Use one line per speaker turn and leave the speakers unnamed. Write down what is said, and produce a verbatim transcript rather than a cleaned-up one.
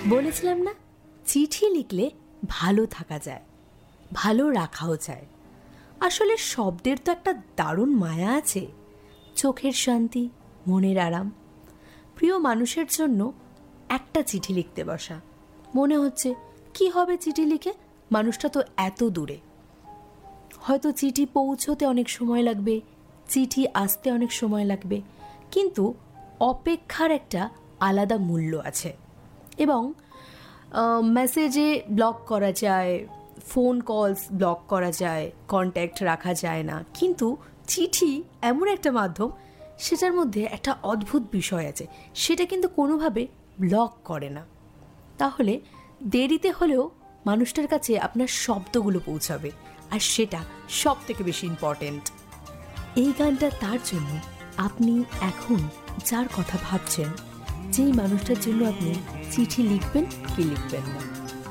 বলেছিলাম না, চিঠি লিখলে ভালো থাকা যায়, ভালো রাখাও যায়। আসলে শব্দের তো একটা দারুণ মায়া আছে। চোখের শান্তি, মনের আরাম। প্রিয় মানুষের জন্য একটা চিঠি লিখতে বসা, মনে হচ্ছে কি হবে চিঠি লিখে, মানুষটা তো এত দূরে। হয়তো চিঠি পৌঁছতে অনেক সময় লাগবে, চিঠি আসতে অনেক সময় লাগবে, কিন্তু অপেক্ষার একটা আলাদা মূল্য আছে। এবং মেসেজে ব্লক করা যায়, ফোন কলস ব্লক করা যায়, কন্ট্যাক্ট রাখা যায় না, কিন্তু চিঠি এমন একটা মাধ্যম, সেটার মধ্যে একটা অদ্ভুত বিষয় আছে, সেটা কিন্তু কোনোভাবে ব্লক করে না। তাহলে দেরিতে হলেও মানুষটার কাছে আপনার শব্দগুলো পৌঁছাবে, আর সেটা সব থেকে বেশি ইম্পর্টেন্ট। এই গানটা তার জন্য, আপনি এখন যার কথা ভাবছেন, যেই মানুষটার জন্য আপনি চিঠি লিখবেন কি লিখবেন না।